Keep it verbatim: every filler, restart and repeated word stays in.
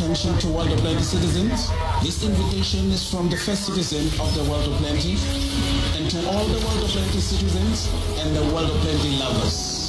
attention to World of Plenty citizens. This invitation is from the first citizen of the World of Plenty and to all the World of Plenty citizens and the World of Plenty lovers.